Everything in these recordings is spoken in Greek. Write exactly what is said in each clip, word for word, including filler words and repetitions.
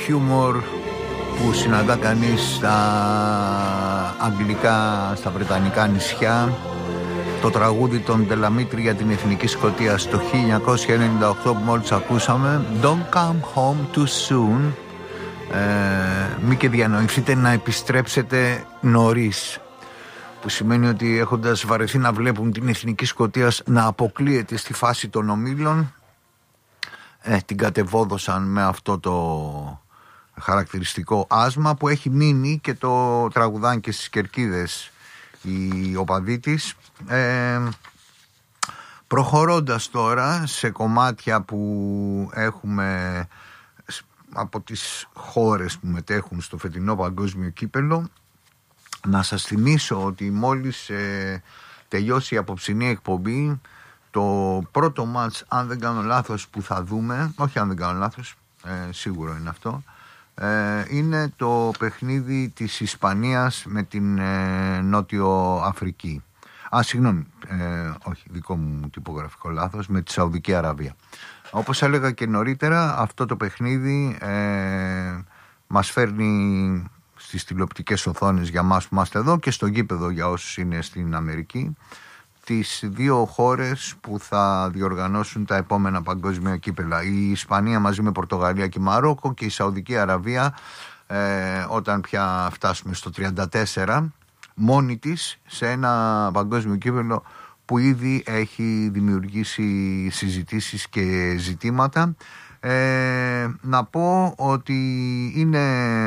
χιούμορ που συναντά κανείς στα αγγλικά, στα βρετανικά νησιά. Το τραγούδι των Ντελαμήτρη για την Εθνική Σκωτία στο χίλια εννιακόσια ενενήντα οκτώ που μόλις ακούσαμε. Don't come home too soon. ε, Μη και διανοηθείτε να επιστρέψετε νωρίς, που σημαίνει ότι έχοντας βαρεθεί να βλέπουν την Εθνική Σκωτία να αποκλείεται στη φάση των ομίλων, ε, την κατεβόδωσαν με αυτό το χαρακτηριστικό άσμα που έχει μείνει και το τραγουδάν και στις κερκίδες οι οπαδοί της. ε, Προχωρώντας τώρα σε κομμάτια που έχουμε από τις χώρες που μετέχουν στο φετινό παγκόσμιο κύπελλο, να σας θυμίσω ότι μόλις ε, τελειώσει η απόψινή εκπομπή, το πρώτο μάτς, αν δεν κάνω λάθος, που θα δούμε, όχι αν δεν κάνω λάθος, ε, σίγουρο είναι αυτό, ε, είναι το παιχνίδι της Ισπανίας με την ε, Νότιο Αφρική. Α, συγγνώμη, ε, όχι, δικό μου τυπογραφικό λάθος, με τη Σαουδική Αραβία. Όπως έλεγα και νωρίτερα, αυτό το παιχνίδι ε, μας φέρνει στις τηλεοπτικές οθόνες για μας που είμαστε εδώ και στο γήπεδο για όσους είναι στην Αμερική, τις δύο χώρες που θα διοργανώσουν τα επόμενα παγκόσμια κύπελλα. Η Ισπανία μαζί με Πορτογαλία και Μαρόκο, και η Σαουδική Αραβία ε, όταν πια φτάσουμε στο τριάντα τέσσερα μόνη της σε ένα παγκόσμιο κύπελλο που ήδη έχει δημιουργήσει συζητήσεις και ζητήματα. Ε, να πω ότι είναι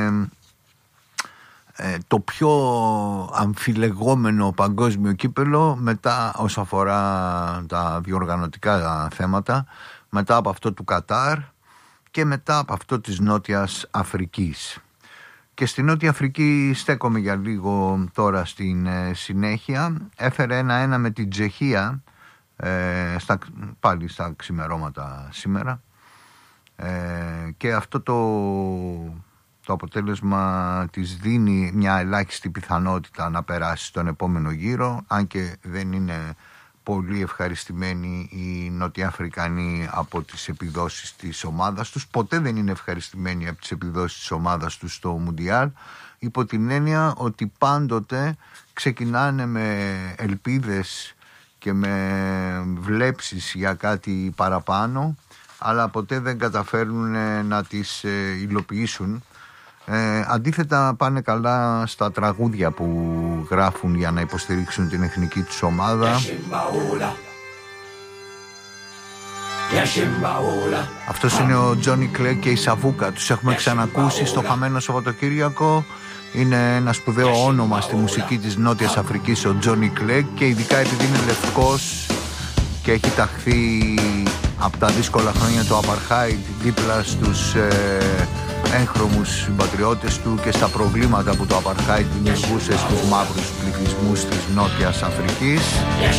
ε, το πιο αμφιλεγόμενο παγκόσμιο κύπελλο μετά, όσο αφορά τα διοργανωτικά θέματα, μετά από αυτό του Κατάρ και μετά από αυτό της Νότιας Αφρικής. Και στη Νότια Αφρική στέκομαι για λίγο τώρα στην ε, συνέχεια. Έφερε ένα-ένα με την Τσεχία, ε, στα, πάλι στα ξημερώματα σήμερα. Ε, και αυτό το, το αποτέλεσμα της δίνει μια ελάχιστη πιθανότητα να περάσει στον επόμενο γύρο, αν και δεν είναι πολύ ευχαριστημένοι οι Νοτιοαφρικανοί από τις επιδόσεις της ομάδας τους. Ποτέ δεν είναι ευχαριστημένοι από τις επιδόσεις της ομάδας τους στο Μουντιάλ, υπό την έννοια ότι πάντοτε ξεκινάνε με ελπίδες και με βλέψεις για κάτι παραπάνω, αλλά ποτέ δεν καταφέρνουν να τις υλοποιήσουν. Ε, αντίθετα πάνε καλά στα τραγούδια που γράφουν για να υποστηρίξουν την εθνική τους ομάδα. Αυτός είναι ο Τζόνι Κλέγκ και η Σαβούκα. Τους έχουμε ξανακούσει στο Χαμένο Σαββατοκύριακο. Είναι ένα σπουδαίο όνομα στη μουσική της Νότιας Αφρικής ο Τζόνι Κλέγκ, και ειδικά επειδή είναι λευκός και έχει ταχθεί από τα δύσκολα χρόνια του Apartheid δίπλα στους ε, έγχρωμους συμπατριώτες του και στα προβλήματα που το Apartheid δημιουργούσε στους μαύρους πληθυσμούς της Νότιας Αφρικής.